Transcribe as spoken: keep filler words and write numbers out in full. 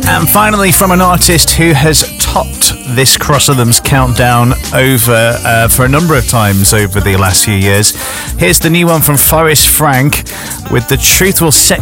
And finally, from an artist who has topped this Cross Rhythms countdown over uh, for a number of times over the last few years, here's the new one from Forrest Frank with The Truth Will Set